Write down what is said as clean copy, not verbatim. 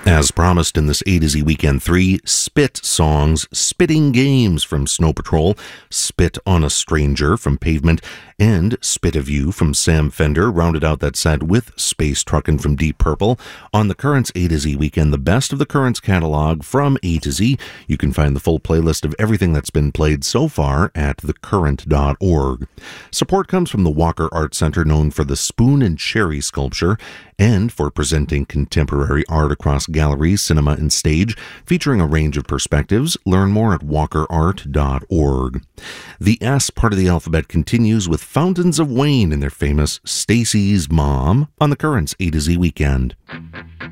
As promised in this A to Z Weekend 3, Spit songs, Spitting Games from Snow Patrol, Spit on a Stranger from Pavement, and Spit of You from Sam Fender rounded out that set with Space Truckin' from Deep Purple. On the Currents A to Z Weekend, the best of the Currents catalog from A to Z. You can find the full playlist of everything that's been played so far at thecurrent.org. Support comes from the Walker Art Center, known for the Spoon and Cherry sculpture, and for presenting contemporary art across galleries, cinema, and stage, featuring a range of perspectives. Learn more at walkerart.org. The S part of the alphabet continues with Fountains of Wayne and their famous Stacy's Mom on the Currents A to Z Weekend.